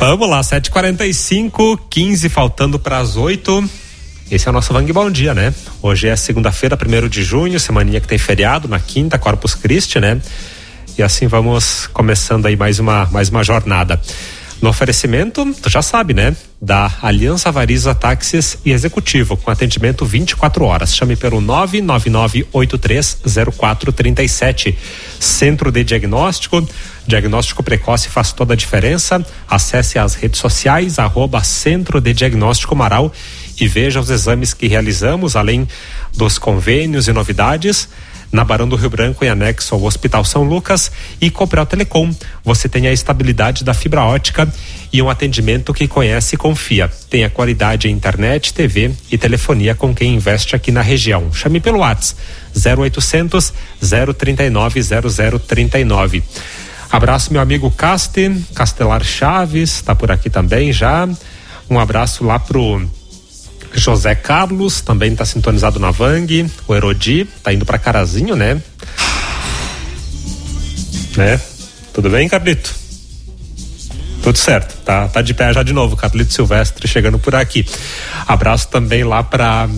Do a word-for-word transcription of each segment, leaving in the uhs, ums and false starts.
Vamos lá, sete e quarenta e cinco, quinze faltando para as oito. Esse é o nosso Vang Bom Dia, né? Hoje é segunda-feira, primeiro de junho, semaninha que tem feriado, na quinta, Corpus Christi, né? E assim vamos começando aí mais uma, mais uma jornada. No oferecimento, tu já sabe, né? Da Aliança Variza Táxis e Executivo, com atendimento vinte e quatro horas. Chame pelo nove nove nove oito três zero quatro três sete. Centro de Diagnóstico. Diagnóstico precoce faz toda a diferença. Acesse as redes sociais, arroba Centro de Diagnóstico Marau, e veja os exames que realizamos, além dos convênios e novidades. Na Barão do Rio Branco, em anexo ao Hospital São Lucas, e Copel Telecom. Você tem a estabilidade da fibra ótica e um atendimento que conhece e confia. Tem a qualidade em internet, T V e telefonia com quem investe aqui na região. Chame pelo WhatsApp zero oitocentos, zero trinta e nove, zero zero trinta e nove. Abraço meu amigo Caste, Castelar Chaves, tá por aqui também já. Um abraço lá pro José Carlos, também está sintonizado na Vang. O Erodi tá indo para Carazinho, né? Né? Tudo bem, Carlito? Tudo certo, tá, tá de pé já de novo, Carlito Silvestre chegando por aqui. Abraço também lá para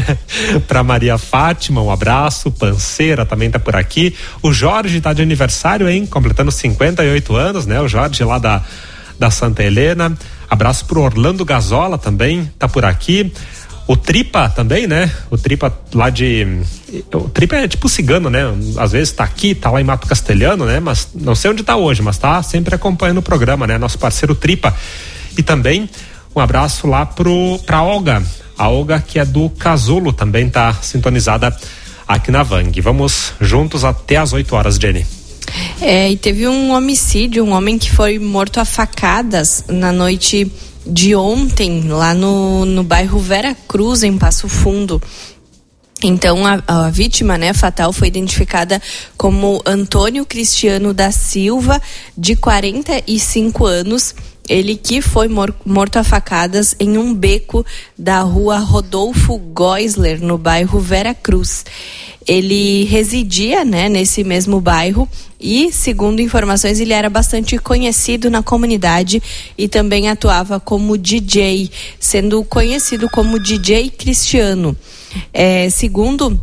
para Maria Fátima, um abraço. Panceira também tá por aqui. O Jorge tá de aniversário, hein? Completando cinquenta e oito anos, né? O Jorge lá da da Santa Helena. Abraço pro Orlando Gazola também, tá por aqui. O Tripa também, né? O Tripa lá de... O Tripa é tipo cigano, né? Às vezes tá aqui, tá lá em Mato Castelhano, né? Mas não sei onde tá hoje, mas tá sempre acompanhando o programa, né? Nosso parceiro Tripa. E também um abraço lá pro, pra Olga. A Olga, que é do Casulo, também tá sintonizada aqui na Vang. Vamos juntos até as oito horas, Jenny. É, e teve um homicídio, um homem que foi morto a facadas na noite de ontem, lá no, no bairro Vera Cruz, em Passo Fundo. Então, a, a vítima, né, fatal, foi identificada como Antônio Cristiano da Silva, de quarenta e cinco anos. Ele que foi mor- morto a facadas em um beco da rua Rodolfo Geusler, no bairro Vera Cruz. Ele residia, né, nesse mesmo bairro e, segundo informações, ele era bastante conhecido na comunidade e também atuava como D J, sendo conhecido como D J Cristiano. É, segundo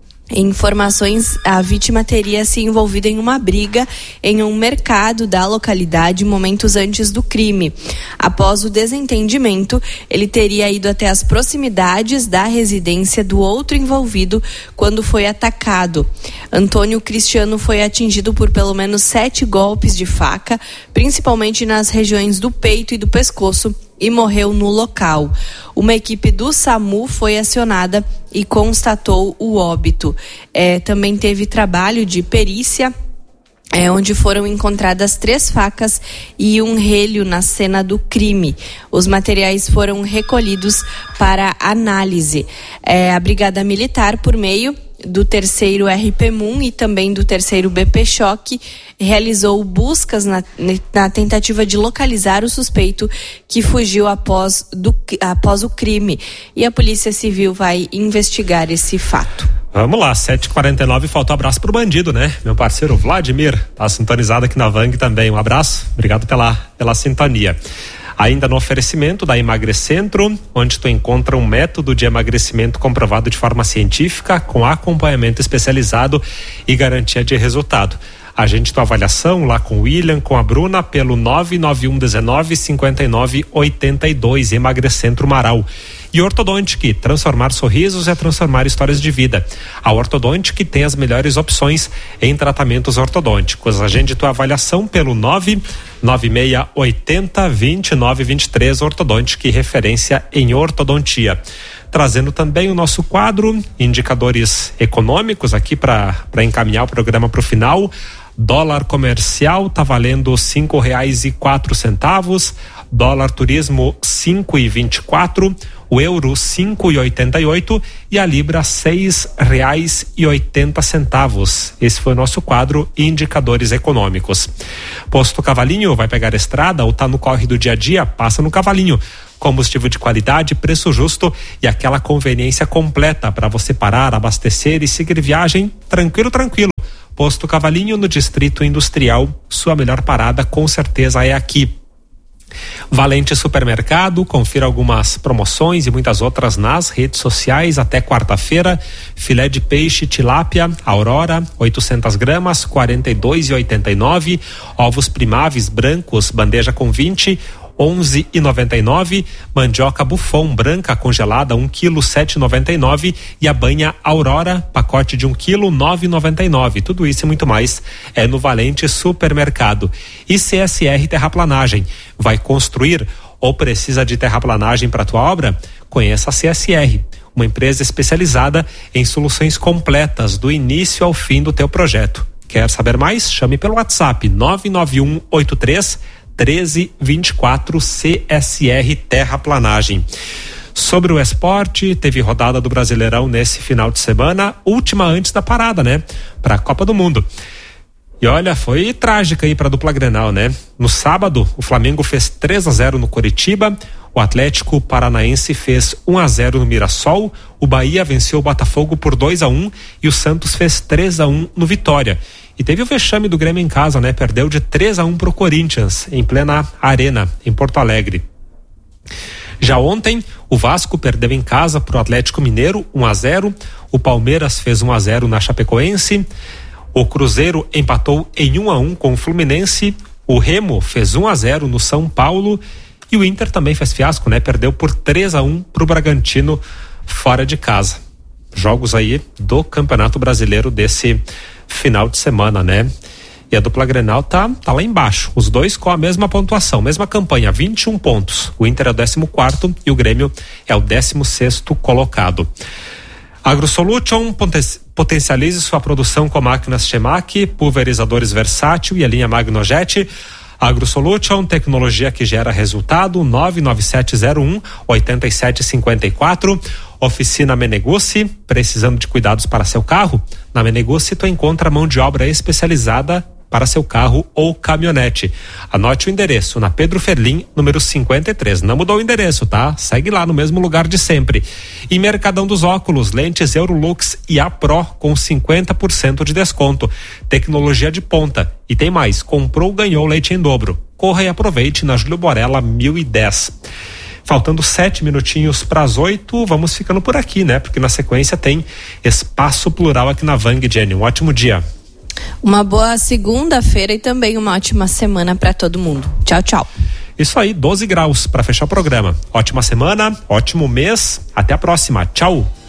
informações, a vítima teria se envolvido em uma briga em um mercado da localidade momentos antes do crime. Após o desentendimento, ele teria ido até as proximidades da residência do outro envolvido quando foi atacado. Antônio Cristiano foi atingido por pelo menos sete golpes de faca, principalmente nas regiões do peito e do pescoço, e morreu no local. Uma equipe do SAMU foi acionada e constatou o óbito. É, também teve trabalho de perícia, é, onde foram encontradas três facas e um relho na cena do crime. Os materiais foram recolhidos para análise. É, a Brigada Militar, por meio do terceiro R P M U M e também do terceiro B P Choque, realizou buscas na, na tentativa de localizar o suspeito que fugiu após, do, após o crime. E a Polícia Civil vai investigar esse fato. Vamos lá, sete e quarenta e nove, faltou um abraço pro bandido, né? Meu parceiro Vladimir, tá sintonizado aqui na Vang também. Um abraço, obrigado pela, pela sintonia. Ainda no oferecimento da Emagrecentro, onde tu encontra um método de emagrecimento comprovado de forma científica, com acompanhamento especializado e garantia de resultado. Agende tua avaliação lá com o William, com a Bruna, pelo nove nove um um nove, cinco nove oito dois, Emagrecentro Marau. E Ortodontic, transformar sorrisos é transformar histórias de vida. A Ortodontic tem as melhores opções em tratamentos ortodônticos. Agende tua avaliação pelo nove nove seis oito zero, dois nove dois três, Ortodontic, referência em ortodontia. Trazendo também o nosso quadro, indicadores econômicos aqui para para encaminhar o programa para o final. Dólar comercial tá valendo cinco reais e quatro centavos, dólar turismo cinco e vinte e quatro, o euro cinco e oitenta e oito e a libra seis reais e oitenta centavos. Esse foi o nosso quadro Indicadores Econômicos. Posto Cavalinho, vai pegar estrada ou tá no corre do dia a dia? Passa no Cavalinho. Combustível de qualidade, preço justo e aquela conveniência completa para você parar, abastecer e seguir viagem tranquilo, tranquilo. Posto Cavalinho, no Distrito Industrial, sua melhor parada com certeza é aqui. Valente Supermercado, confira algumas promoções e muitas outras nas redes sociais até quarta-feira. Filé de peixe tilápia Aurora, oitocentas gramas, quarenta e dois e oitenta e nove. Ovos primáveis brancos, bandeja com vinte, onze e noventa e nove. Mandioca Buffon branca congelada, um quilo, sete e noventa e nove. E a banha Aurora, pacote de um quilo, nove e noventa e nove. Tudo isso e muito mais é no Valente Supermercado. E C S R Terraplanagem, vai construir ou precisa de terraplanagem para tua obra? Conheça a C S R, uma empresa especializada em soluções completas do início ao fim do teu projeto. Quer saber mais? Chame pelo WhatsApp nove nove um oito três treze vinte e quatro. C S R Terraplanagem. Sobre o esporte, teve rodada do Brasileirão nesse final de semana, última antes da parada, né? Para a Copa do Mundo. E olha, foi trágica aí para a dupla Grenal, né? No sábado, o Flamengo fez três a zero no Coritiba, o Atlético Paranaense fez um a zero no Mirassol, o Bahia venceu o Botafogo por dois a um e o Santos fez três a um no Vitória. E teve o vexame do Grêmio em casa, né? Perdeu de três a um pro Corinthians, em plena arena, em Porto Alegre. Já ontem, o Vasco perdeu em casa pro Atlético Mineiro, um a zero. O Palmeiras fez um a zero na Chapecoense. O Cruzeiro empatou em um a um com o Fluminense. O Remo fez um a zero no São Paulo. E o Inter também fez fiasco, né? Perdeu por três a um pro Bragantino fora de casa. Jogos aí do Campeonato Brasileiro desse final de semana, né? E a dupla Grenal tá, tá lá embaixo. Os dois com a mesma pontuação, mesma campanha, vinte e um pontos. O Inter é o décimo quarto e o Grêmio é o décimo sexto colocado. AgroSolution, potencialize sua produção com máquinas Chemac, pulverizadores versátil e a linha Magnojet. AgroSolution, tecnologia que gera resultado. Nove nove sete zero um oito sete cinco quatro. Oficina Meneguci, precisando de cuidados para seu carro? Na Meneguci tu encontra mão de obra especializada para seu carro ou caminhonete. Anote o endereço, na Pedro Ferlim, número cinquenta e três. Não mudou o endereço, tá? Segue lá no mesmo lugar de sempre. E Mercadão dos Óculos, lentes Eurolux e A Pro com cinquenta por cento de desconto. Tecnologia de ponta. E tem mais, comprou, ganhou leite em dobro. Corra e aproveite na Júlio Borella mil e dez. Faltando sete minutinhos para as oito, vamos ficando por aqui, né? Porque na sequência tem Espaço Plural aqui na Vang, Jenny. Um ótimo dia. Uma boa segunda-feira e também uma ótima semana para todo mundo. Tchau, tchau. Isso aí, doze graus para fechar o programa. Ótima semana, ótimo mês. Até a próxima. Tchau.